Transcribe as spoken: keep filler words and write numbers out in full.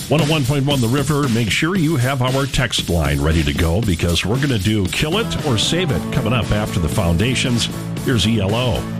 one oh one point one The River. Make sure you have our text line ready to go because we're going to do Kill It or Save It coming up after the Foundations. Here's E L O.